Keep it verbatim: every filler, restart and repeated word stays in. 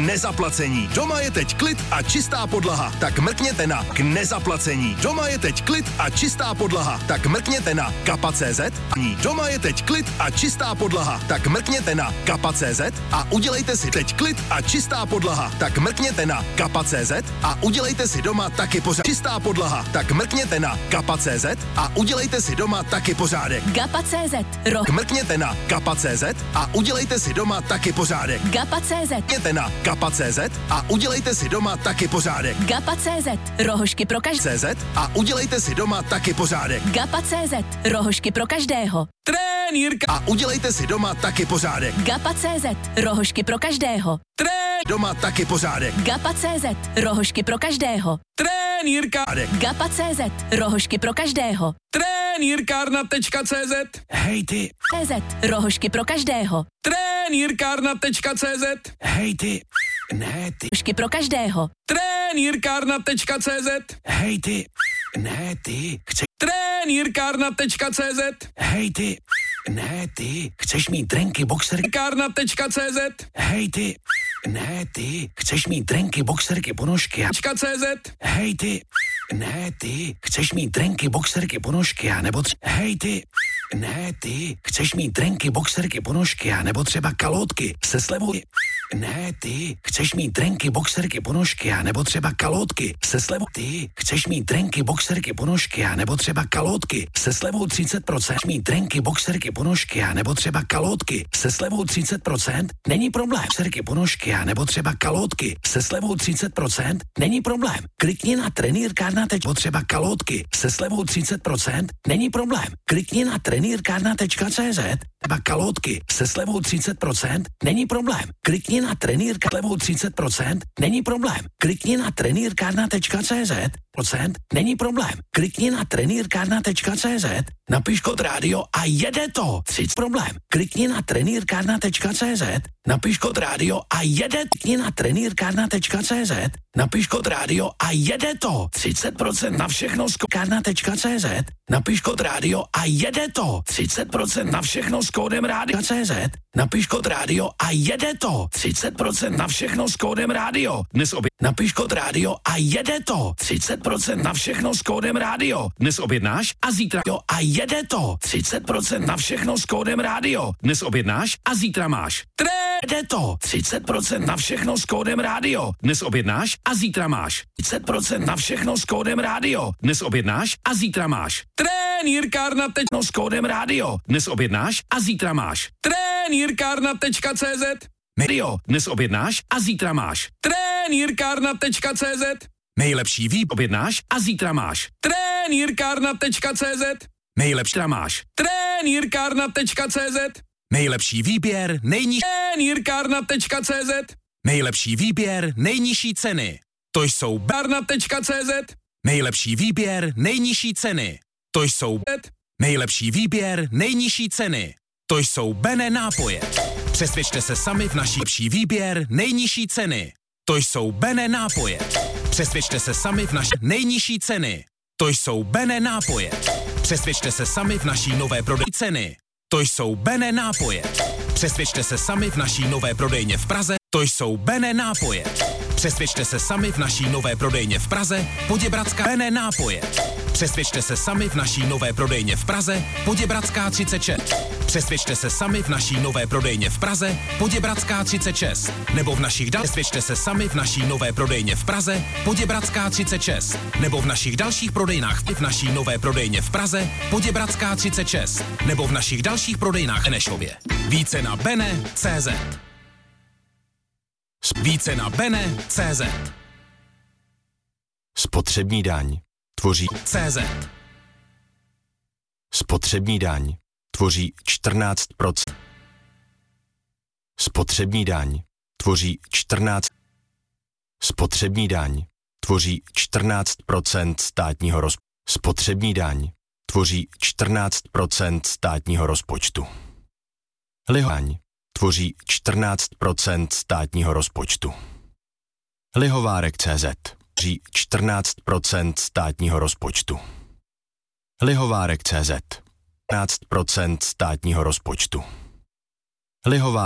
nezaplacení. Doma je teď klid a čistá podlaha. Tak mrkněte na k nezaplacení. Doma je teď klid a čistá podlaha. Tak mrkněte na kapa tečka cé zet. Doma je teď klid a čistá podlaha. Tak mrkněte na kapa tečka cé zet a udělejte si teď klid a čistá podlaha. Tak mrkněte na kapa tečka cé zet a udělejte si doma taky pořádek. Čistá podlaha. Tak mrkněte na kapa tečka cé zet a udělejte si doma taky pořádek. Gapa tečka cé zet. Ro. Mrkněte na kapa tečka cé zet a udělejte si doma taky pořádek. Gapa tečka cé zet. Mrkněte na kapa tečka cé zet a udělejte si doma taky pořádek. Gapa tečka cé zet. Rohošky pro každého. cé zet a udělejte si doma taky pořádek. Gapa tečka cé zet. Rohošky pro každého. Trenýrka a udělejte si doma taky pořádek. Gapa tečka cé zet. Rohošky pro každého. Tré doma taky pořádek. Gapa tečka cé zet. Rohošky pro každého. Trenýrka. Gapa tečka cé zet. Rohošky pro každého. Trenýrkárna tečka cé zet. Hej ty. cé zet. Rohošky pro každého. Trenýrkárna tečka cé zet. Hej ty. Ne ty. Rohošky pro každého. Trenýrkárna tečka cé zet. Hej ty. Ne ty. Chce. Trenýrkárna tečka cé zet. Hej ty. Ne ty. Chceš mít drenky boxerky. Kárna tečka cé zet. Hej ty. Ne ty. Chceš mít drenky boxerky ponožky. Tečka cé zet. Hej ty. Ne ty. Chceš mít drenky boxerky ponožky a nebo tři. Hej ty. Ne ty. Chceš mít drenky boxerky ponožky a nebo třeba kalotky se slevou. Ne ty. Chceš mít drenky boxerky ponožky a nebo třeba kalotky se slevou. Ty. Chceš mít drenky boxerky ponožky a nebo třeba kalotky se slevou třicet procent. Mít drenky boxerky ponožky a nebo třeba kalotky se slevou třicet procent. Není problém. Boxerky ponožky a nebo třeba kalotky se slevou třicet procent. Není problém. Klikni na trenýrkárna tečka třeba kalotky se slevou třicet procent. Není problém. Klikni na trenýrkárna tečka cé zet. Třeba kalotky se slevou třicet procent. Není problém. Klikni na trenýrka slevou třicet procent. Není problém. Klikni na trenýrkárna tečka cé zet. Procent. Není problém. Klikni na trenýrkárna tečka cé zet. Napiš kód rádio a jede to. třicet problém. Klikni na trenýrkárna tečka cé zet. Napiš kód rádio a jede. Klikni na trenýrkárna tečka cé zet. Napiš kód rádio a jede to. třicet procent na všechno z kárna tečka cé zet. Napiš kód rádio a jede to. třicet procent na všechno s kódem rádio cé zet. Napiš kód rádio a jede to. třicet procent na všechno s kódem rádio. Dnes obě. Napiš kód rádio a jede to. třicet procent na všechno s kódem rádio. Dnes objednáš a zítra jo a jede to. třicet procent na všechno s kódem rádio. Dnes objednáš a zítra máš. Tré jede to. třicet procent na všechno s kódem rádio. Dnes objednáš a zítra máš. třicet procent na všechno s kódem rádio. Dnes objednáš a zítra máš. Trenýrkárna tečka s kódem rádio. Dnes objednáš a zítra máš. Trenýrkárna tečka cé zet. Medio. Dnes objednáš a zítra máš. Trenýrkárna tečka cé zet. Nejlepší výběr objednáš a zítra máš. Trenýrkárna tečka cé zet. Nejlepší máš. Trenýrkárna tečka cé zet. Nejlepší výběr, nejnižší. Trenýrkárna tečka cé zet. Nejlepší výběr, nejnižší ceny. To jsou barna tečka cé zet. Nejlepší výběr, nejnižší ceny. To jsou nejlepší výběr, nejnižší ceny. To jsou Bene nápoje. Přesvědčte se sami v naší lepší výběr, nejnižší ceny. To jsou Bene nápoje. Přesvědčte se sami v naší nejnižší ceny. To jsou Bene nápoje. Přesvědčte se sami v naší nové prodejní ceny. To jsou Bene nápoje. Přesvědčte se sami v naší nové prodejně v Praze. To jsou Bene nápoje. Přesvědčte se sami v naší nové prodejně v Praze. Poděbradská Bene nápoje. Přesvědčte se sami v naší nové prodejně v Praze. Poděbradská třicet šest. Přesvědčte se sami v naší nové prodejně v Praze. Poděbradská třicet šest. Nebo v našich dal. Přesvědčte se sami v naší nové prodejně v Praze. Poděbradská třicet šest. Nebo v našich dalších prodejnách v naší nové prodejně v Praze. Poděbradská třicet šest. Nebo v našich dalších prodejnách v Nešově. Více na bene tečka cé zet. Více na bene tečka cé zet. Spotřební daň tvoří cé zet. Spotřební daň tvoří čtrnáct procent. Spotřební daň tvoří čtrnáct. Spotřební daň tvoří čtrnáct procent státního rozpočtu. Spotřební daň tvoří čtrnáct procent státního rozpočtu. Lihovaň tvoří čtrnáct procent státního rozpočtu. Lihovárek tečka cé zet tvoří čtrnáct procent státního rozpočtu. Lihovárek tečka cé zet čtrnáct procent státního rozpočtu. Lihovárek